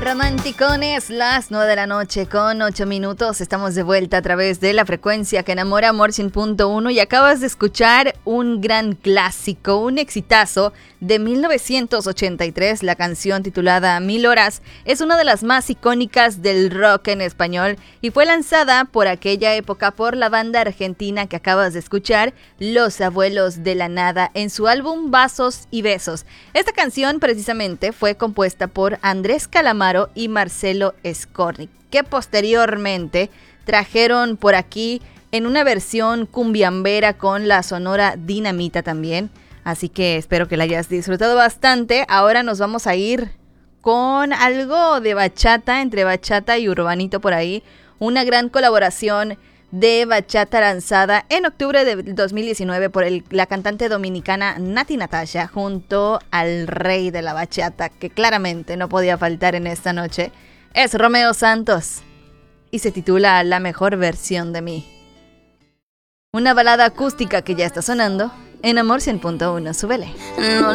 Romanticones, las 9 de la noche con 8 minutos. Estamos de vuelta a través de la frecuencia que enamora, Amor 100.1, y acabas de escuchar un gran clásico, un exitazo de 1983. La canción titulada 1000 horas es una de las más icónicas del rock en español y fue lanzada por aquella época por la banda argentina que acabas de escuchar, Los Abuelos de la Nada, en su álbum Vasos y Besos. Esta canción precisamente fue compuesta por Andrés Calamaro y Marcelo Skornik, que posteriormente trajeron por aquí en una versión cumbiambera con la Sonora Dinamita también. Así que espero que la hayas disfrutado bastante. Ahora nos vamos a ir con algo de bachata, entre bachata y urbanito por ahí. Una gran colaboración de bachata lanzada en octubre de 2019 por la cantante dominicana Nati Natasha junto al rey de la bachata, que claramente no podía faltar en esta noche. Es Romeo Santos y se titula La mejor versión de mí. Una balada acústica que ya está sonando en Amor 100.1. Súbele.